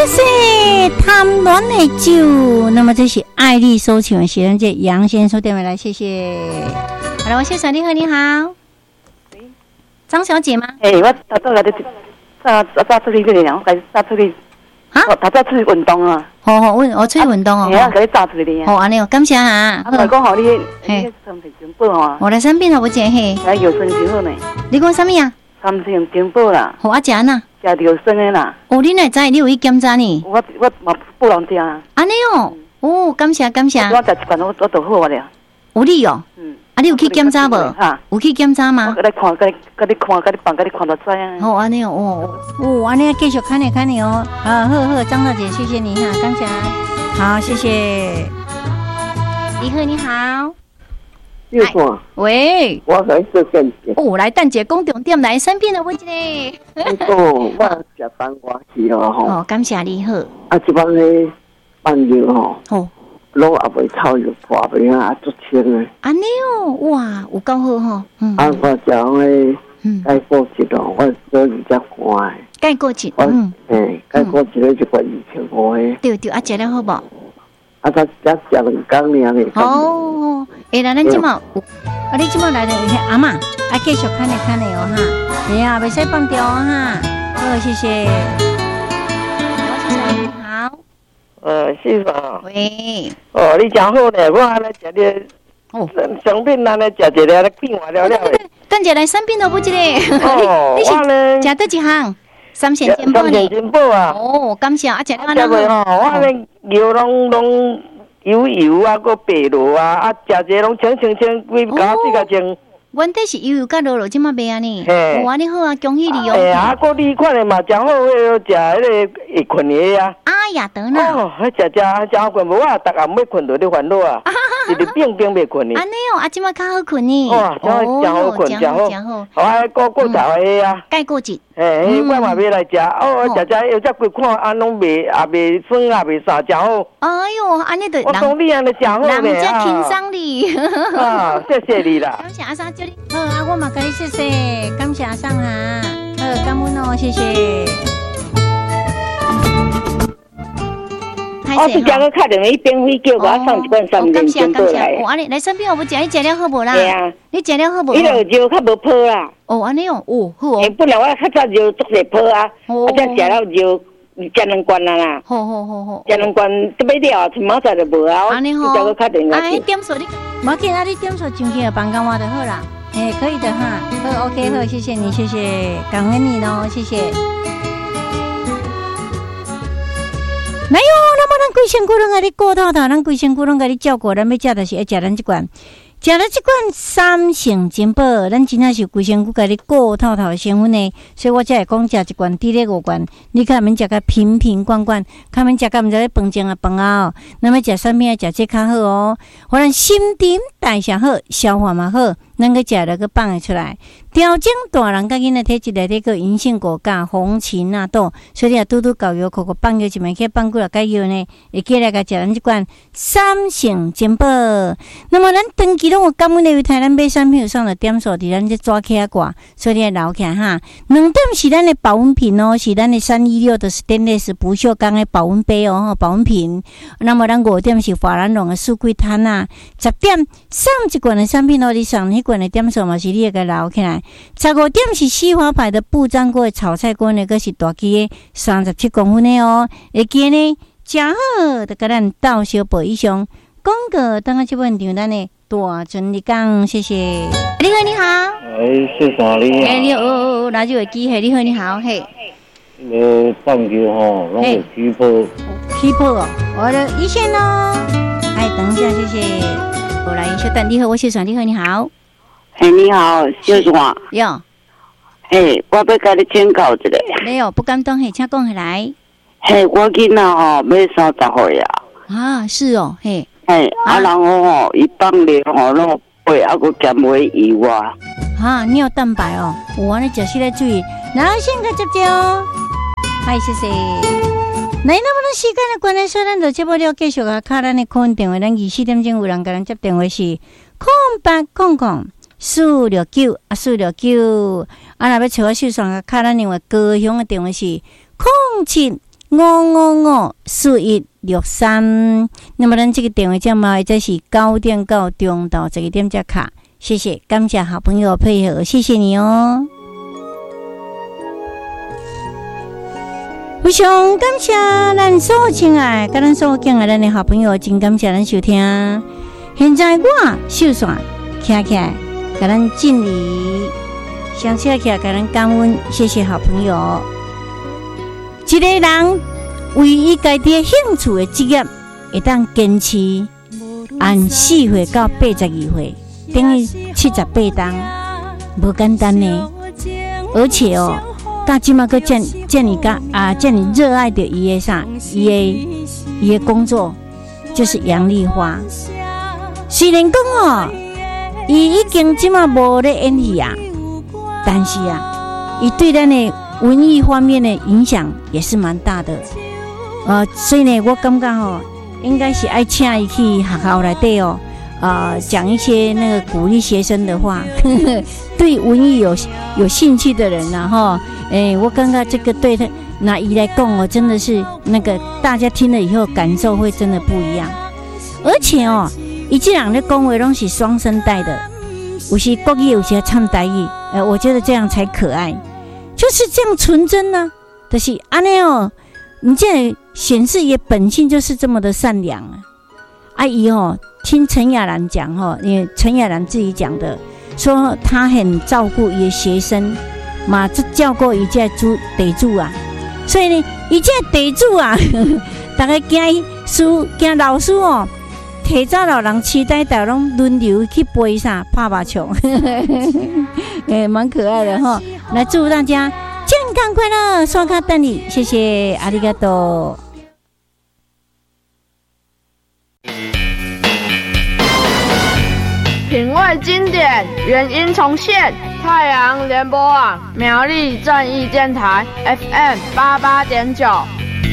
这是贪恋的酒。那么这是爱丽收请学生界杨先生电话来，谢谢。好了，我谢谢你好，你好，张小姐吗？ 我早出去个人，我早出去。啊！他早出去运动啊！ 好，我出去运动哦。 系啊，给你早出去的。 好，安尼哦，感谢啊。 我讲好你，你三成进步哦。 我来生病了，我食嘿。 来药酸真好呢。 你讲什么呀？ 三成进步啦。 好，我食呐。 食药酸的啦。 哦，你哪知？你有去检查呢？ 我嘛不能食啊。 安尼哦，哦，感谢。 我食一罐，我就好了。 有你哦。啊，你有去检查无？有去检查吗？ 我来看，给你放，给你看就知啊。 好，安尼哦，安尼继续看你哦。啊，好，张大姐，谢谢你哈，感谢。好，谢谢。李贺你好。 你好。 喂。 我来做蛋姐。 哦，来蛋姐公重点来生病了，我这里。 我食饭我去了吼。 哦，感谢你好。 啊，这帮咧放药吼。 哦。 拢也袂臭又破袂啊，足清诶。 安尼哦，哇，有够好吼。 啊，我讲诶，该过节咯，我做比较乖。 该过节， 该过节咧就过2500诶。 对，啊，食了好无？ 啊，他食2工尔咧。 哦，咱即马有，你即马来了阿嬷，继续看你哦哈。对啊，袂使放掉哦哈。好，谢谢。你好。 是吧？ 喂。 哦，你真好呢，我安尼食咧，生病安尼食一个变化了了。 等下来生病了不？这个。 哦， 你是食倒一项？三鲜煎包呢？ 三鲜煎包啊！ 哦，感谢啊，食了安怎吼？我安尼油拢油啊，个白肉啊，啊，食一个拢清，规家水甲清。 阮这是油甲落即马卖安尼。 嘿， 哇，你好啊，恭喜你哦！ 啊，个你看的嘛，真好，食迄个会困的啊。 啊呀，得呢。 哦，食困，无我逐暗要困到你烦恼啊，一直冰袂困的。 安尼哦，啊，即马较好困呢。 哇，真好困，真好。好啊，过头的啊。 该过节。 我嘛要来食，食又只规看安拢袂也袂酸也袂啥，真好。 哎哟，安尼的。 我讲你安尼真好呢。 人家轻松你。 啊，谢谢你啦。 感谢阿三。好啊，我嘛甲你谢谢，感谢阿桑哈，好，感恩哦，谢谢。 我是叫个客人一边会叫我送一罐3年煎包来。 哦，安尼来生病我不食，你食了好无啦？ 对啊， 你食了好无？ 伊就肉较无泡啦。 哦，安尼哦，哦，好哦。 本来我较早肉足侪泡啊，啊，才食了肉食2罐啊啦。 好。 食2罐都买了，陈毛仔就无啊。 安尼好。 叫个客人啊，点数你，无紧啊，你点数上去了办公我就好啦。可以的哈，好 ，OK， 好，谢谢你，谢谢，感恩你哦，谢谢。没有，那么咱规身躯拢甲你顾透透，咱规身躯拢甲你照顾，咱要食的是要食咱这罐，食了这罐3成煎包，咱真正是规身躯甲你顾透透成分呢，所以我才会讲食一罐抵咧5罐，你看免食甲瓶罐，看免食甲毋知咧饭前啊饭后，那么食啥物啊？食这较好哦，互咱新陈代谢好，消化嘛好。咱个食了个放会出来，调整大人甲囡仔体质内底个银杏果苷、红芩纳豆，所以啊，拄搞药，口放药一枚去放几落个药呢，会起来甲食咱这罐3成煎包。那么咱长期拢有感恩的为台咱买产品上的点数伫咱这抓起来挂，所以你留起来哈。2点是咱的保温瓶哦，是咱的316的 stainless 不锈钢的保温杯哦，保温瓶。那么咱5点是华兰龙的玫瑰炭啊，10点上一罐的产品哦，你上迄罐的点数嘛是你个留起来，15点是西华牌的不粘锅的炒菜锅呢，个是大机的37公分的哦，会记呢，真好，就甲咱倒小杯以上。广告等下这问题，咱的大尊你讲，谢谢。你好，你好。 谢谢你。 你好，那就有机会。你好，你好，嘿。 放球吼，拢会起泡。 起泡哦，我的一线哦。等一下，谢谢。我来稍等，你好，我小爽，你好，你好。 你好，小爽。 有。 我要甲你请教一下。 没有，不敢当，请讲起来。 我囡仔吼要30岁啊。 啊，是哦， 然后吼，伊放尿吼，拢背还佫减尾油啊。 尿蛋白哦，有安尼食起来注意，然后先个接哦。谢谢。那么时间的关系，咱就节目了，继续啊，卡咱的客运电话，咱24点钟有人甲咱接电话是0800-469469，若要找我秀爽啊，卡咱另外高雄的电话是 5554163。那么咱这个电话号码这是9点到中到这个点才卡。谢谢，感谢好朋友配合，谢谢你哦。非常感谢咱所有亲爱跟咱所有敬爱咱的好朋友，真感谢咱收听。现在我秀线徛起来，给咱敬礼，相起来给咱感恩，谢谢好朋友。一个人为伊家己的兴趣的职业，会当坚持按4岁到82岁，等于78档，无简单呢。而且哦，到即马个这么热爱的伊的工作，就是杨丽花。虽然讲哦，伊已经即马无咧演戏啊，但是啊，伊对咱的文艺方面的影响也是蛮大的。所以呢，我感觉哦，应该是爱请伊去学校内底哦，讲一些那个鼓励学生的话，对文艺有兴趣的人呐，哈，我感觉这个对他拿伊来讲哦，真的是那个大家听了以后感受会真的不一样。而且哦，伊这样的讲话拢是双声带的，有时国语，有时唱台语，我觉得这样才可爱，就是这样纯真呢，就是安尼哦，你这显示也本性就是这么的善良啊。阿姨哦，听陈雅兰讲哦，因为陈雅兰自己讲的，说她很照顾伊的学生，嘛这照顾伊这地主啊，所以呢，伊这地主啊，大家惊老师哦，提早老人期待到拢轮流去背啥拍麻将，蛮可爱的哈。来祝大家健康快乐，刷卡等你，谢谢，阿里嘎多。 品味经典，原音重现。太阳联播网苗栗正义电台 FM 88.9。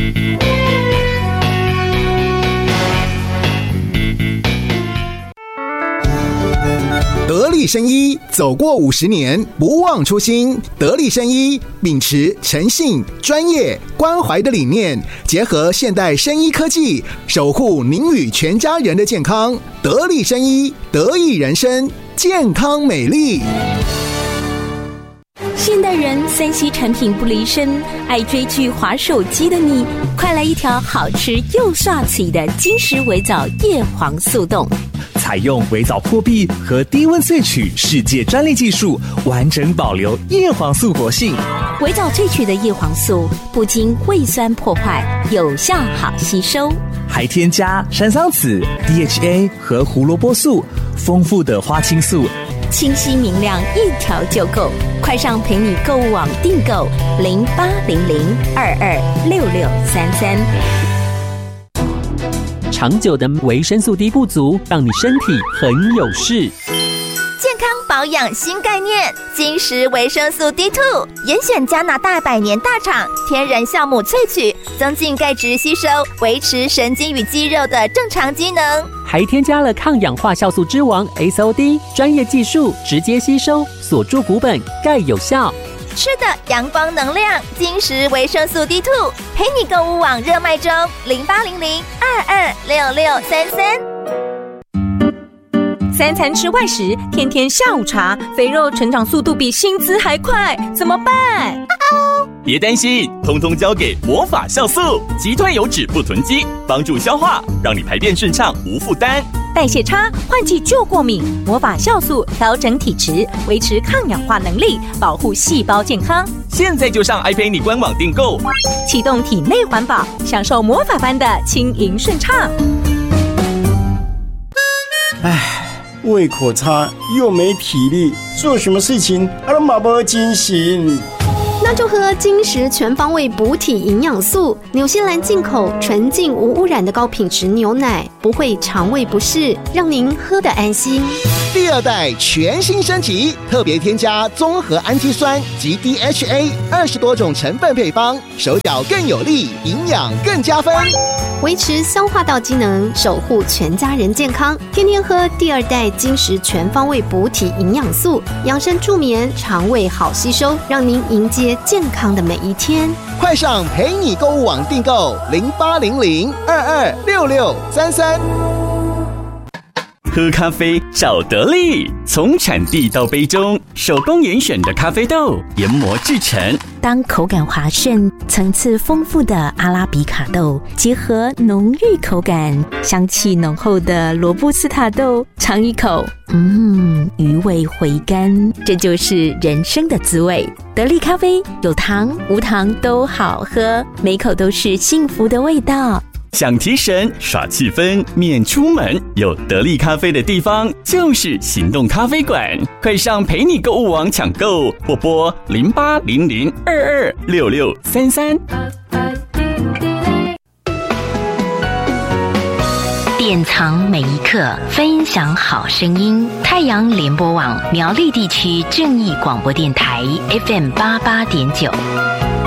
得力生医走过50年，不忘初心。得力生医秉持诚信、专业、关怀的理念，结合现代生医科技，守护您与全家人的健康。得力生医，得益人生，健康美丽。 现代人3C 产品不离身，爱追剧、滑手机的你，快来一条好吃又帅气的金石微藻叶黄素冻。 采用微藻破壁和低温萃取世界专利技术，完整保留叶黄素活性。 微藻萃取的叶黄素不经胃酸破坏，有效好吸收， 还添加山桑子、DHA 和胡萝卜素，丰富的花青素， 清晰明亮，一条就够。快上陪你购物网订购0800226633。 长久的维生素 D 不足，让你身体很有事。 健康保养新概念，金石维生素 D2， 严选加拿大100年大厂天然酵母萃取，增进钙质吸收，维持神经与肌肉的正常机能， 还添加了抗氧化酵素之王 SOD， 专业技术直接吸收，锁住骨本，钙有效。 吃的阳光能量，金石维生素 D2， 陪你购物网热卖中，0800226633。 3餐吃外食，天天下午茶，肥肉成长速度比薪资还快，怎么办？ 别担心，通通交给魔法酵素，击退油脂不囤积，帮助消化，让你排便顺畅无负担。 代谢差，换季就过敏，魔法酵素调整体质，维持抗氧化能力，保护细胞健康。 现在就上 iPay 官网订购， 启动体内环保，享受魔法般的轻盈顺畅。 胃口差又没体力，做什么事情都没精神。 那就喝金石全方位补体营养素，纽西兰进口纯净无污染的高品质牛奶，不会肠胃不适，让您喝得安心。 第2代全新升级，特别添加综合氨基酸及 DHA 20多种成分配方，手脚更有力，营养更加分， 维持消化道机能，守护全家人健康。天天喝第2代金石全方位补体营养素，养生助眠，肠胃好吸收，让您迎接健康的每一天。 快上陪你购物网订购0800226633。 喝咖啡找得力，从产地到杯中，手工严选的咖啡豆研磨制成。 当口感滑顺、层次丰富的阿拉比卡豆结合浓郁口感、香气浓厚的罗布斯塔豆，尝一口，余味回甘，这就是人生的滋味。得力咖啡有糖无糖都好喝，每口都是幸福的味道。 想提神耍气氛免出门，有得力咖啡的地方就是行动咖啡馆。快上陪你购物网抢购，或拨0800226633。 典藏每一刻，分享好声音。太阳联播网苗栗地区正义广播电台 FM88.9。